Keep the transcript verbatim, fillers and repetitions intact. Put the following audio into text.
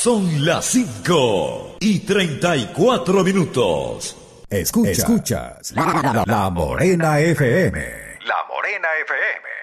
Son las cinco y treinta y cuatro minutos. Escucha, escuchas la, la, la Morena F M. La Morena F M.